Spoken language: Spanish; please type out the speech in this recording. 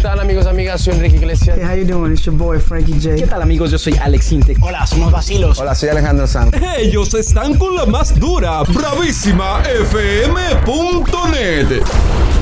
están, amigos, amigas? Soy Enrique Iglesias. Hey, how you doing? It's your boy Frankie J. ¿Qué tal, amigos? Yo soy Alex Intec. Hola, somos Vacilos. Hola, soy Alejandro Sanz. Ellos están con la más dura, bravísima FM.net.